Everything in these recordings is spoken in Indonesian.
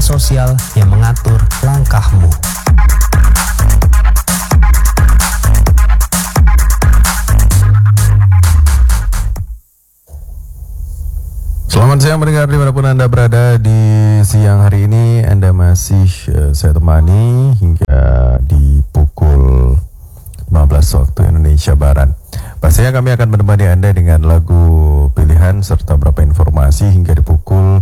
sosial yang mengatur langkahmu. Selamat siang pendengar dimanapun Anda berada. Di siang hari ini Anda masih saya temani hingga di pukul 15 waktu Indonesia Barat. Pastinya kami akan menemani Anda dengan lagu pilihan serta beberapa informasi hingga di pukul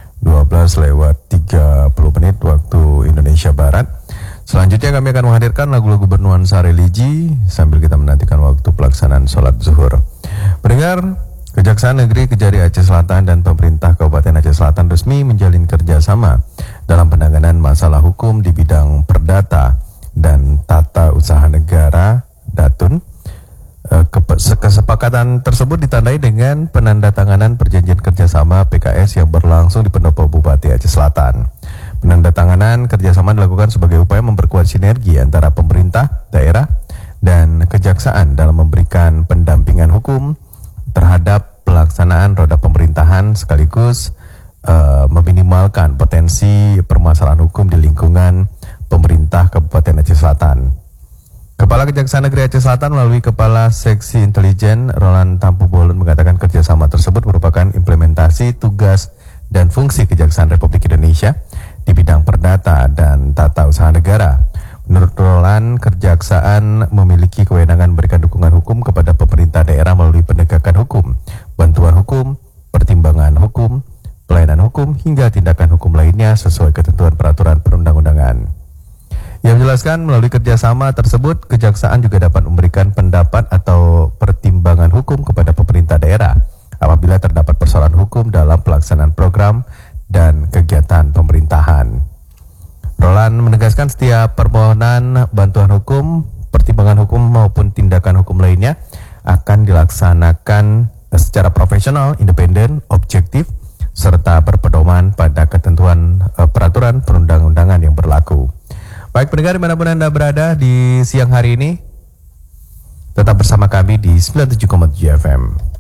12:30 waktu Indonesia Barat. Selanjutnya kami akan menghadirkan lagu-lagu bernuansa religi sambil kita menantikan waktu pelaksanaan sholat zuhur. Pendengar, Kejaksaan Negeri Kejari Aceh Selatan dan pemerintah Kabupaten Aceh Selatan resmi menjalin kerjasama dalam penanganan masalah hukum di bidang perdata dan tata usaha negara (DATUN). Kesepakatan tersebut ditandai dengan penandatanganan perjanjian kerjasama PKS yang berlangsung di Pendopo Bupati Aceh Selatan. Penandatanganan kerjasama dilakukan sebagai upaya memperkuat sinergi antara pemerintah daerah dan kejaksaan dalam memberikan pendampingan hukum terhadap pelaksanaan roda pemerintahan sekaligus meminimalkan potensi permasalahan hukum di lingkungan pemerintah Kabupaten Aceh Selatan. Kepala Kejaksaan Negeri Aceh Selatan melalui Kepala Seksi Intelijen Roland Tampu Bolon mengatakan kerjasama tersebut merupakan implementasi tugas dan fungsi Kejaksaan Republik Indonesia di bidang perdata dan tata usaha negara. Menurut Roland, kejaksaan memiliki kewenangan memberikan dukungan hukum kepada pemerintah daerah melalui penegakan hukum, bantuan hukum, pertimbangan hukum, pelayanan hukum, hingga tindakan hukum lainnya sesuai ketentuan peraturan perundang-undangan. Ia menjelaskan melalui kerjasama tersebut, kejaksaan juga dapat memberikan pendapat atau pertimbangan hukum kepada pemerintah daerah apabila terdapat persoalan hukum dalam pelaksanaan program dan kegiatan pemerintahan. Roland menegaskan setiap permohonan bantuan hukum, pertimbangan hukum maupun tindakan hukum lainnya akan dilaksanakan secara profesional, independen, objektif, serta berpedoman pada ketentuan peraturan perundang-undangan yang berlaku. Baik pendengar dimanapun Anda berada di siang hari ini, tetap bersama kami di 97,7 FM.